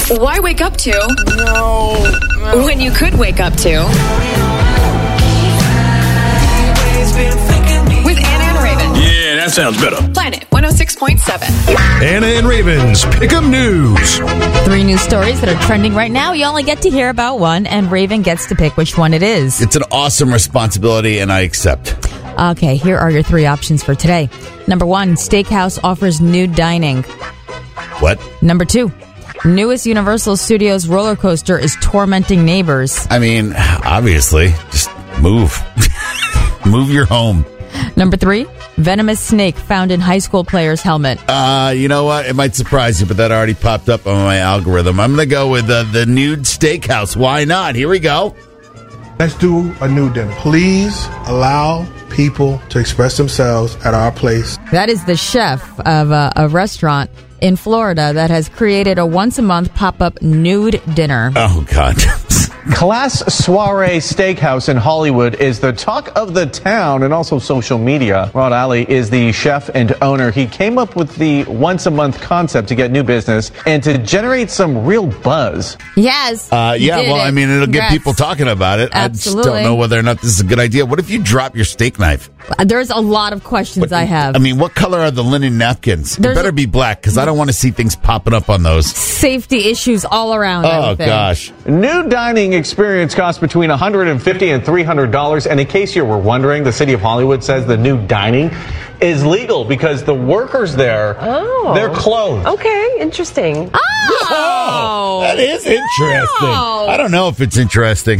Why wake up to? No. When you could wake up to. With Anna and Raven. Yeah, that sounds better. Planet 106.7. Anna and Raven's Pick'em News. 3 news stories that are trending right now. You only get to hear about one, and Raven gets to pick which one it is. It's an awesome responsibility, and I accept. Okay, here are your 3 options for today. Number 1, steakhouse offers nude dining. What? Number 2, newest Universal Studios roller coaster is tormenting neighbors. I mean, obviously, just move. Move your home. Number 3, venomous snake found in high school player's helmet. You know what? It might surprise you, but that already popped up on my algorithm. I'm going to go with the nude steakhouse. Why not? Here we go. Let's do a nude dinner. Please allow people to express themselves at our place. That is the chef of a restaurant in Florida that has created a once-a-month pop-up nude dinner. Oh, God. Class Soiree Steakhouse in Hollywood is the talk of the town and also social media. Rod Ali is the chef and owner. He came up with the once-a-month concept to get new business and to generate some real buzz. Yes. I mean, it'll get people talking about it. Absolutely. I just don't know whether or not this is a good idea. What if you drop your steak knife? There's a lot of questions I have. I mean, what color are the linen napkins? It better be black, because I don't want to see things popping up on those. Safety issues all around. Oh, gosh. Nude dining experience costs between $150 and $300. And in case you were wondering, the city of Hollywood says the nude dining is legal because the workers there, they're clothed. Okay, interesting. Oh, that is interesting. I don't know if it's interesting.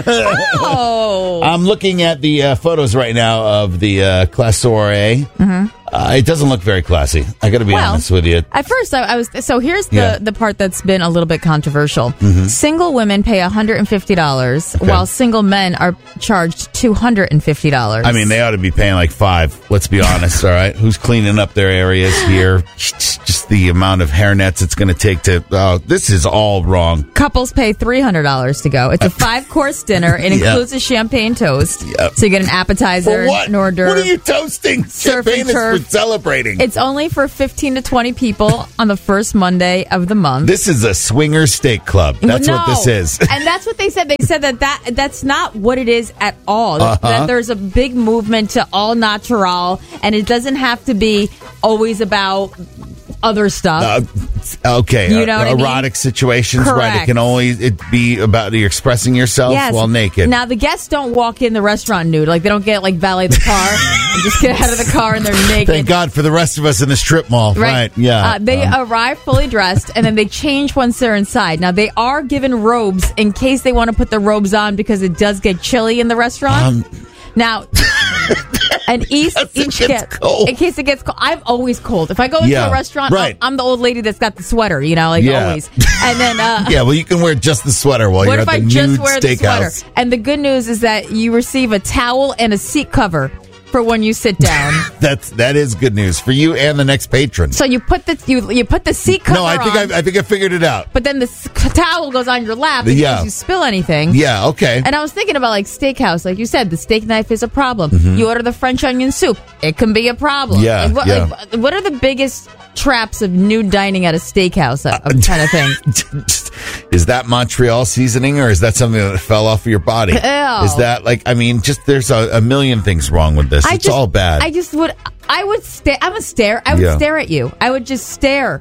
I'm looking at the photos right now of the Class Soiree. Mm-hmm. It doesn't look very classy. I got to be honest with you. At first, I was. So here's the part that's been a little bit controversial. Mm-hmm. Single women pay $150, while single men are charged $250. I mean, they ought to be paying like $5. Let's be honest. All right, who's cleaning up their areas here? Just the amount of hairnets it's going to take to. This is all wrong. Couples pay $300 to go. It's a 5-course dinner. It includes a champagne toast. Yep. So you get an appetizer, an hors d'oeuvre. What are you toasting? Champagne is for celebrating. It's only for 15 to 20 people on the first Monday of the month. This is a swinger steak club. That's what this is. And that's what they said. They said that's not what it is at all. That there's a big movement to all natural, and it doesn't have to be always about other stuff. Okay. You know what erotic I mean? Situations, Correct. right? It can only be about you expressing yourself while naked. Now, the guests don't walk in the restaurant nude. Like, they don't get, valet the car and just get out of the car and they're naked. Thank God for the rest of us in the strip mall. Right. Yeah. They arrive fully dressed, and then they change once they're inside. Now, they are given robes in case they want to put the robes on because it does get chilly in the restaurant. Now, and in case it gets cold. I'm always cold. If I go into a restaurant, I'm the old lady that's got the sweater, always. And then, well, you can wear just the sweater while you're at the nude steakhouse. And the good news is that you receive a towel and a seat cover for when you sit down. That is good news for you and the next patron. So you put the seat cover on. I think I figured it out. But then the towel goes on your lap in case you spill anything. Yeah, okay. And I was thinking about steakhouse, like you said, the steak knife is a problem. Mm-hmm. You order the French onion soup, it can be a problem. Yeah, what are the biggest traps of nude dining at a steakhouse? I'm trying to think. Is that Montreal seasoning, or is that something that fell off of your body? Ew. Is that there's a million things wrong with this. It's all bad. I would stare. I'm a stare. I would stare at you. I would just stare.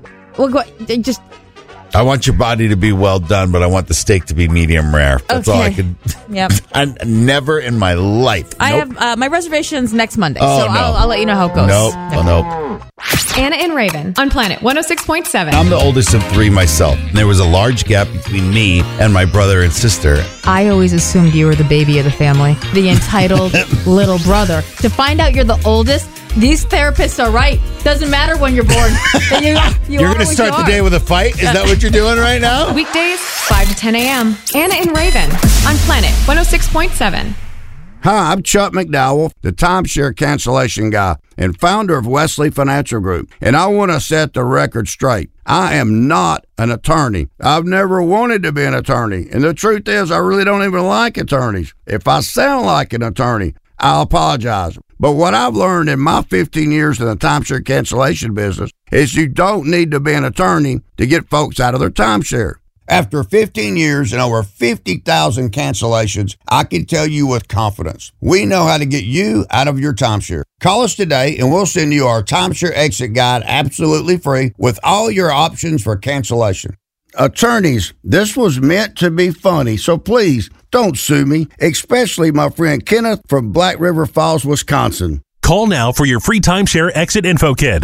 I want your body to be well done, but I want the steak to be medium rare. That's all I could. Yep. Never in my life. I have my reservations next Monday, no. I'll let you know how it goes. Nope. Anna and Raven on Planet 106.7. I'm the oldest of 3 myself. And there was a large gap between me and my brother and sister. I always assumed you were the baby of the family, the entitled little brother. To find out you're the oldest, these therapists are right. Doesn't matter when you're born. You're going to start the day with a fight? Is that what you're doing right now? Weekdays, 5 to 10 a.m. Anna and Raven on Planet 106.7. Hi, I'm Chuck McDowell, the timeshare cancellation guy and founder of Wesley Financial Group, and I want to set the record straight. I am not an attorney. I've never wanted to be an attorney, and the truth is I really don't even like attorneys. If I sound like an attorney, I'll apologize. But what I've learned in my 15 years in the timeshare cancellation business is you don't need to be an attorney to get folks out of their timeshare. After 15 years and over 50,000 cancellations, I can tell you with confidence, we know how to get you out of your timeshare. Call us today and we'll send you our timeshare exit guide absolutely free with all your options for cancellation. Attorneys, this was meant to be funny, so please don't sue me, especially my friend Kenneth from Black River Falls, Wisconsin. Call now for your free timeshare exit info kit.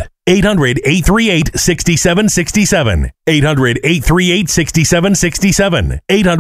800-838-6767. 800-838-6767.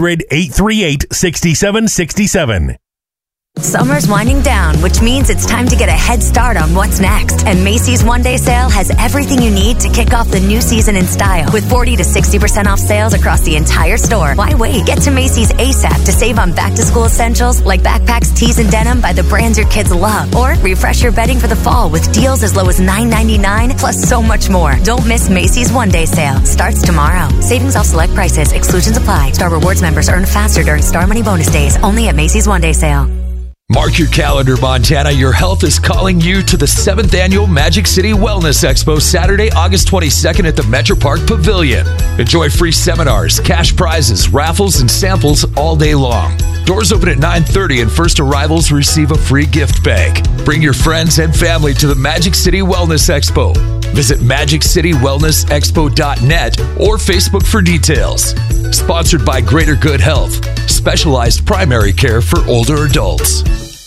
800-838-6767. Summer's winding down, which means it's time to get a head start on what's next. And Macy's One-Day Sale has everything you need to kick off the new season in style. With 40 to 60% off sales across the entire store. Why wait? Get to Macy's ASAP to save on back-to-school essentials like backpacks, tees, and denim by the brands your kids love. Or refresh your bedding for the fall with deals as low as $9.99, plus so much more. Don't miss Macy's One-Day Sale. Starts tomorrow. Savings off select prices. Exclusions apply. Star Rewards members earn faster during Star Money bonus days. Only at Macy's One-Day Sale. Mark your calendar, Montana. Your health is calling you to the 7th Annual Magic City Wellness Expo, Saturday, August 22nd at the Metro Park Pavilion. Enjoy free seminars, cash prizes, raffles, and samples all day long. Doors open at 9:30 and first arrivals receive a free gift bag. Bring your friends and family to the Magic City Wellness Expo. Visit MagicCityWellnessExpo.net or Facebook for details. Sponsored by Greater Good Health, specialized primary care for older adults.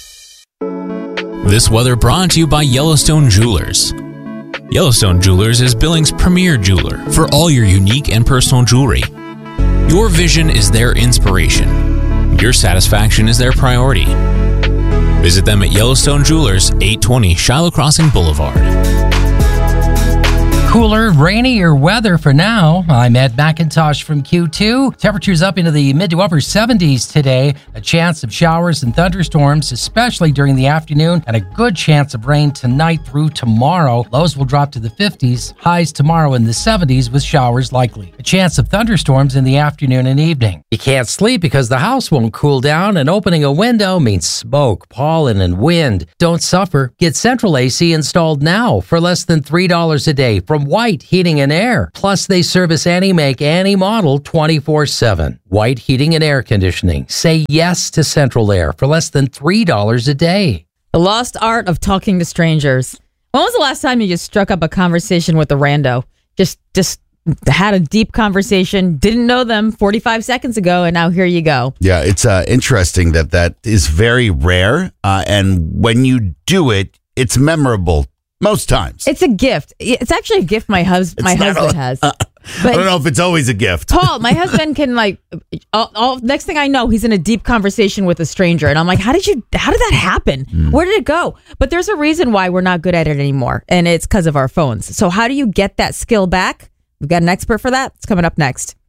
This weather brought to you by Yellowstone Jewelers. Yellowstone Jewelers is Billings' premier jeweler for all your unique and personal jewelry. Your vision is their inspiration. Your satisfaction is their priority. Visit them at Yellowstone Jewelers, 820 Shiloh Crossing Boulevard. Cooler, rainier weather for now. I'm Ed McIntosh from Q2. Temperatures up into the mid to upper 70s today. A chance of showers and thunderstorms, especially during the afternoon, and a good chance of rain tonight through tomorrow. Lows will drop to the 50s. Highs tomorrow in the 70s with showers likely. A chance of thunderstorms in the afternoon and evening. You can't sleep because the house won't cool down, and opening a window means smoke, pollen, and wind. Don't suffer. Get central AC installed now for less than $3 a day from White Heating and Air. Plus, they service any make, any model 24/7. White Heating and Air Conditioning. Say yes to Central Air for less than $3 a day. The lost art of talking to strangers. When was the last time you just struck up a conversation with a rando? Just had a deep conversation, didn't know them 45 seconds ago, and now here you go. Yeah, it's interesting that is very rare. And when you do it, it's memorable. Most times. It's a gift. It's actually a gift my husband has. I don't know if it's always a gift. Paul, my husband can next thing I know, he's in a deep conversation with a stranger. And I'm like, how did that happen? Where did it go? But there's a reason why we're not good at it anymore. And it's because of our phones. So how do you get that skill back? We've got an expert for that. It's coming up next.